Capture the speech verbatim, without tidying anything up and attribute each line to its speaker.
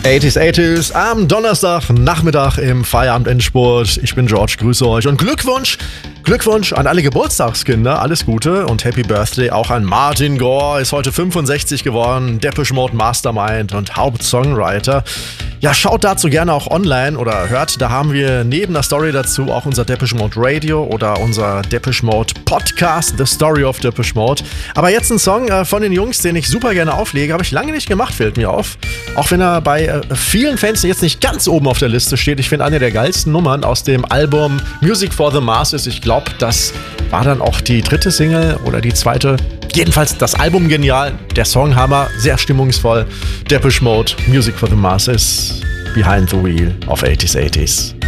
Speaker 1: achtziger achtziger am Donnerstag Nachmittag im Feierabend-Endspurt. Ich bin George, grüße euch und Glückwunsch, Glückwunsch an alle Geburtstagskinder, alles Gute und Happy Birthday auch an Martin Gore, ist heute fünfundsechzig geworden, Depeche Mode Mastermind und Hauptsongwriter. Ja, schaut dazu gerne auch online oder hört, da haben wir neben der Story dazu auch unser Depeche Mode Radio oder unser Depeche Mode Podcast, The Story of Depeche Mode. Aber jetzt ein Song äh, von den Jungs, den ich super gerne auflege, habe ich lange nicht gemacht, fällt mir auf. Auch wenn er bei äh, vielen Fans jetzt nicht ganz oben auf der Liste steht. Ich finde eine der geilsten Nummern aus dem Album Music for the Masses. Ich glaube, das war dann auch die dritte Single oder die zweite. Jedenfalls das Album genial, der Song Hammer, sehr stimmungsvoll. Depeche Mode, Music for the Masses, Behind the Wheel of achtziger achtziger.